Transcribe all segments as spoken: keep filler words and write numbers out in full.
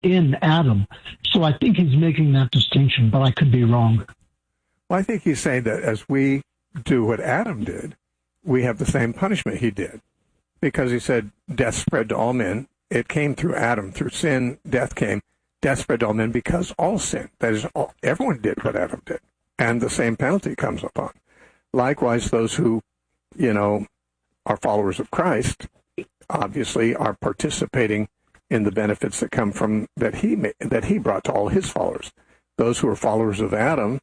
in Adam. So I think he's making that distinction, but I could be wrong. Well, I think he's saying that as we do what Adam did, we have the same punishment he did. Because he said, death spread to all men. It came through Adam. Through sin, death came. Death spread to all men because all sin. That is, all, everyone did what Adam did. And the same penalty comes upon. Likewise, those who, you know, are followers of Christ, obviously are participating in the benefits that come from, that he made, that he brought to all his followers. Those who are followers of Adam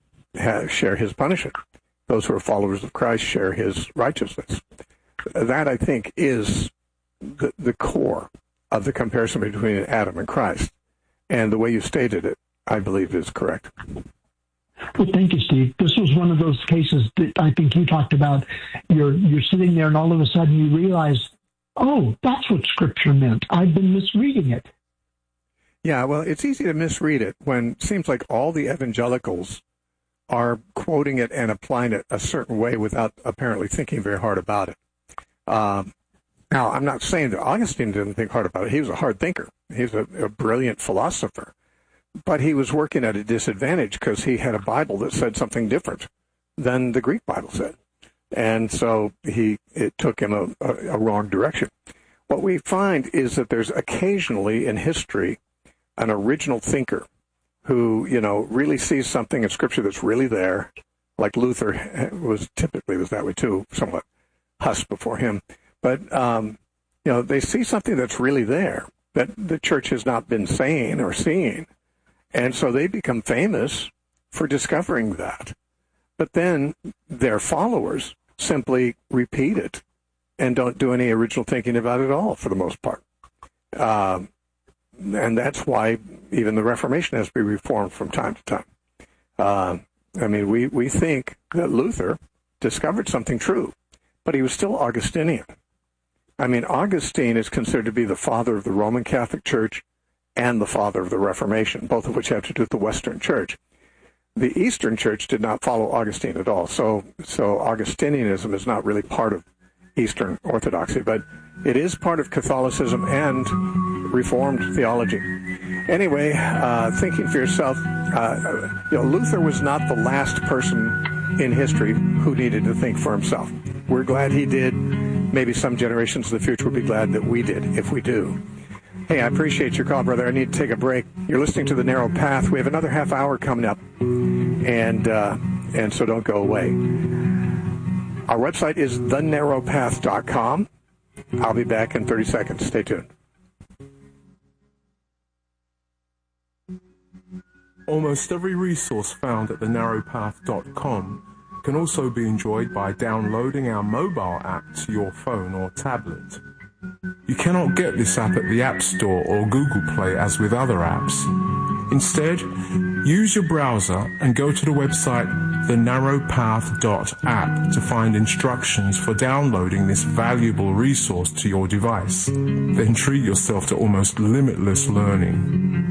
have, share his punishment. Those who are followers of Christ share his righteousness. That, I think, is the, the core of the comparison between Adam and Christ. And the way you stated it, I believe, is correct. Well, thank you, Steve. This was one of those cases that I think you talked about. You're you're sitting there, and all of a sudden you realize, oh, that's what Scripture meant. I've been misreading it. Yeah, well, it's easy to misread it when it seems like all the evangelicals are quoting it and applying it a certain way without apparently thinking very hard about it. Um, now, I'm not saying that Augustine didn't think hard about it. He was a hard thinker. He was a, a brilliant philosopher. But he was working at a disadvantage because he had a Bible that said something different than the Greek Bible said. And so he it took him a, a, a wrong direction. What we find is that there's occasionally in history an original thinker who, you know, really sees something in Scripture that's really there, like Luther was typically was that way too, somewhat hush before him. But, um, you know, they see something that's really there that the church has not been saying or seeing. And so they become famous for discovering that. But then their followers simply repeat it and don't do any original thinking about it at all for the most part. Um, and that's why even the Reformation has to be reformed from time to time. Uh, I mean, we, we think that Luther discovered something true, but he was still Augustinian. I mean, Augustine is considered to be the father of the Roman Catholic Church and the father of the Reformation, both of which have to do with the Western Church. The Eastern Church did not follow Augustine at all, so so Augustinianism is not really part of Eastern Orthodoxy, but it is part of Catholicism and Reformed theology. Anyway, uh, thinking for yourself, uh, you know, Luther was not the last person in history who needed to think for himself. We're glad he did. Maybe some generations in the future will be glad that we did, if we do. Hey, I appreciate your call, brother. I need to take a break. You're listening to The Narrow Path. We have another half hour coming up, and uh, and so don't go away. Our website is the narrow path dot com. I'll be back in thirty seconds. Stay tuned. Almost every resource found at the narrow path dot com can also be enjoyed by downloading our mobile app to your phone or tablet. You cannot get this app at the App Store or Google Play as with other apps. Instead, use your browser and go to the website the narrow path dot app to find instructions for downloading this valuable resource to your device. Then treat yourself to almost limitless learning.